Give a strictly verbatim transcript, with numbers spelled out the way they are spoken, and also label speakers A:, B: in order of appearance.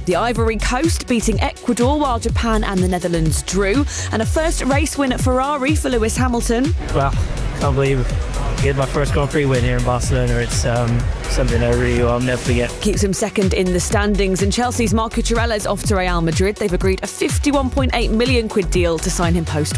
A: The Ivory Coast beating Ecuador while Japan and the Netherlands drew. And a first race win at Ferrari for Lewis Hamilton.
B: Well, can't believe get my first Grand Prix win here in Barcelona. It's um, something I really will never forget.
A: Keeps him second in the standings, and Chelsea's Marco Chirella's off to Real Madrid. They've agreed a fifty-one point eight million quid deal to sign him post